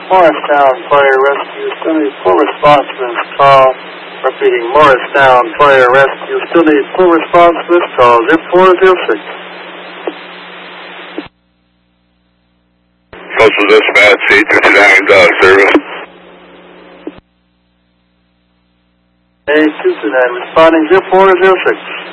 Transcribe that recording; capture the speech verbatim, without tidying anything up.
Morristown Fire Rescue, still need full response to this call. Repeating, Morristown Fire Rescue, still need full response to this call, zip four zero six. Coastal Dispatch, eight fifty-nine, uh, service. eight two two nine, responding, zip four zero six.